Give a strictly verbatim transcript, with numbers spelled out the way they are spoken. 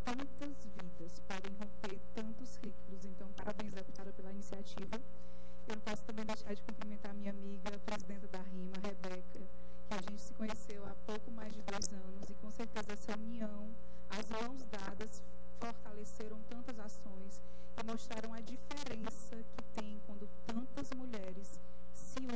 tantas vidas, podem romper tantos ciclos. Então, parabéns, deputada, pela iniciativa. Eu não posso também deixar de cumprimentar a minha amiga, a presidenta da RIMA, Rebeca, que a gente se conheceu há pouco mais de dois anos, e com certeza essa união, as mãos dadas, fortaleceram tantas ações e mostraram a diferença que